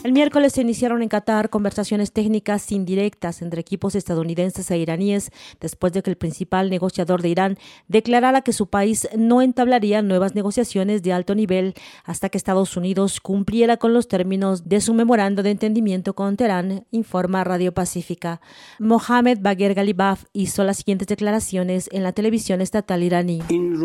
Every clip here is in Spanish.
El miércoles se iniciaron en Qatar conversaciones técnicas indirectas entre equipos estadounidenses e iraníes después de que el principal negociador de Irán declarara que su país no entablaría nuevas negociaciones de alto nivel hasta que Estados Unidos cumpliera con los términos de su memorando de entendimiento con Teherán, informa Radio Pacífica. Mohammad Bagher Ghalibaf hizo las siguientes declaraciones en la televisión estatal iraní.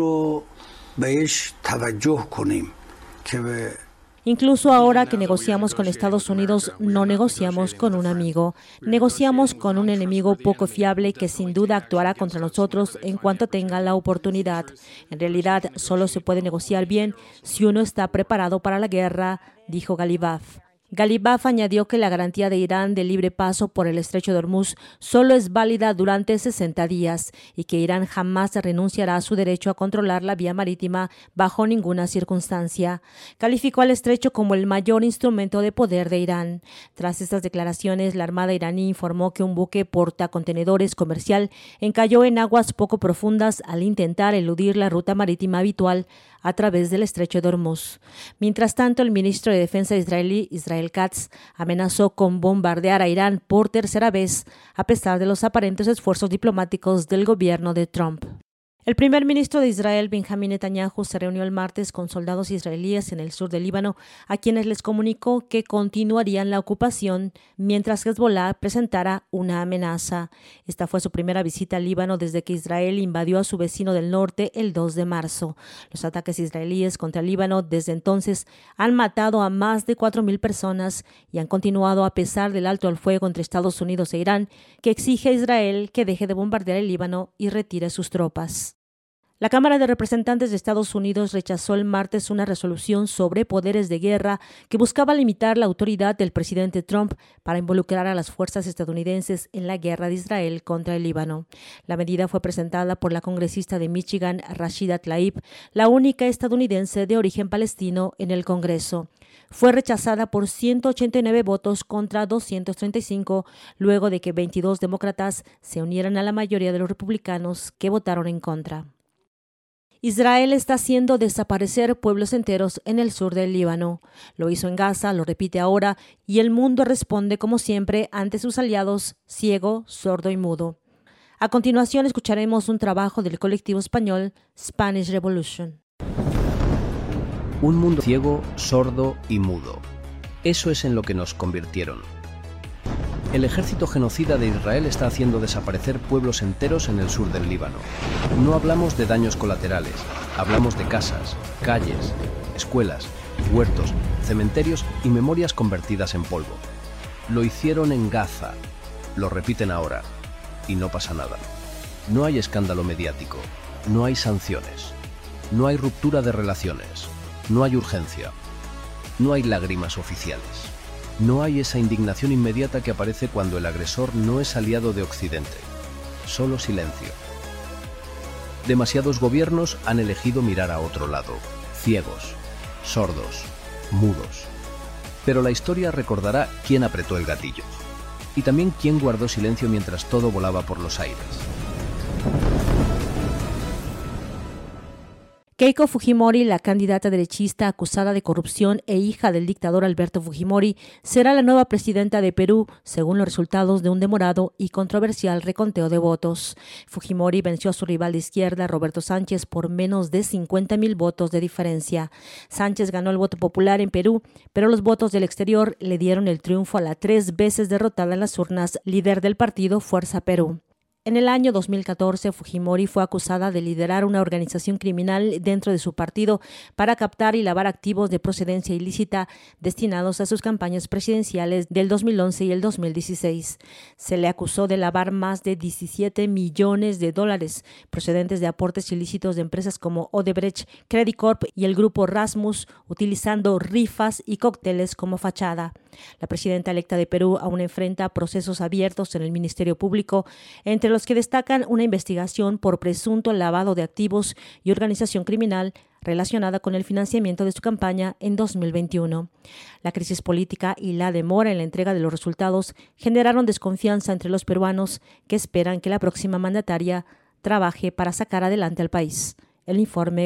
Incluso ahora que negociamos con Estados Unidos, no negociamos con un amigo. Negociamos con un enemigo poco fiable que sin duda actuará contra nosotros en cuanto tenga la oportunidad. En realidad, solo se puede negociar bien si uno está preparado para la guerra, dijo Ghalibaf. Ghalibaf añadió que la garantía de Irán de libre paso por el estrecho de Hormuz solo es válida durante 60 días y que Irán jamás renunciará a su derecho a controlar la vía marítima bajo ninguna circunstancia. Calificó al estrecho como el mayor instrumento de poder de Irán. Tras estas declaraciones, la Armada iraní informó que un buque portacontenedores comercial encalló en aguas poco profundas al intentar eludir la ruta marítima habitual a través del estrecho de Hormuz. Mientras tanto, el ministro de Defensa israelí, Israel Katz, amenazó con bombardear a Irán por tercera vez, a pesar de los aparentes esfuerzos diplomáticos del gobierno de Trump. El primer ministro de Israel, Benjamín Netanyahu, se reunió el martes con soldados israelíes en el sur del Líbano, a quienes les comunicó que continuarían la ocupación mientras Hezbollah presentara una amenaza. Esta fue su primera visita al Líbano desde que Israel invadió a su vecino del norte el 2 de marzo. Los ataques israelíes contra el Líbano desde entonces han matado a más de 4.000 personas y han continuado a pesar del alto al fuego entre Estados Unidos e Irán, que exige a Israel que deje de bombardear el Líbano y retire sus tropas. La Cámara de Representantes de Estados Unidos rechazó el martes una resolución sobre poderes de guerra que buscaba limitar la autoridad del presidente Trump para involucrar a las fuerzas estadounidenses en la guerra de Israel contra el Líbano. La medida fue presentada por la congresista de Michigan, Rashida Tlaib, la única estadounidense de origen palestino en el Congreso. Fue rechazada por 189 votos contra 235, luego de que 22 demócratas se unieran a la mayoría de los republicanos que votaron en contra. Israel está haciendo desaparecer pueblos enteros en el sur del Líbano. Lo hizo en Gaza, lo repite ahora, y el mundo responde como siempre ante sus aliados, ciego, sordo y mudo. A continuación escucharemos un trabajo del colectivo español Spanish Revolution. Un mundo ciego, sordo y mudo. Eso es en lo que nos convirtieron. El ejército genocida de Israel está haciendo desaparecer pueblos enteros en el sur del Líbano. No hablamos de daños colaterales, hablamos de casas, calles, escuelas, huertos, cementerios y memorias convertidas en polvo. Lo hicieron en Gaza, lo repiten ahora, y no pasa nada. No hay escándalo mediático, no hay sanciones, no hay ruptura de relaciones, no hay urgencia, no hay lágrimas oficiales. No hay esa indignación inmediata que aparece cuando el agresor no es aliado de Occidente. Solo silencio. Demasiados gobiernos han elegido mirar a otro lado. Ciegos, sordos, mudos. Pero la historia recordará quién apretó el gatillo. Y también quién guardó silencio mientras todo volaba por los aires. Keiko Fujimori, la candidata derechista acusada de corrupción e hija del dictador Alberto Fujimori, será la nueva presidenta de Perú, según los resultados de un demorado y controversial reconteo de votos. Fujimori venció a su rival de izquierda, Roberto Sánchez, por menos de 50.000 votos de diferencia. Sánchez ganó el voto popular en Perú, pero los votos del exterior le dieron el triunfo a la 3 veces derrotada en las urnas líder del partido Fuerza Perú. En el año 2014, Fujimori fue acusada de liderar una organización criminal dentro de su partido para captar y lavar activos de procedencia ilícita destinados a sus campañas presidenciales del 2011 y el 2016. Se le acusó de lavar más de 17 millones de dólares procedentes de aportes ilícitos de empresas como Odebrecht, Credit Corp y el grupo Rasmus, utilizando rifas y cócteles como fachada. La presidenta electa de Perú aún enfrenta procesos abiertos en el Ministerio Público, entre los que destacan una investigación por presunto lavado de activos y organización criminal relacionada con el financiamiento de su campaña en 2021. La crisis política y la demora en la entrega de los resultados generaron desconfianza entre los peruanos que esperan que la próxima mandataria trabaje para sacar adelante al país. El informe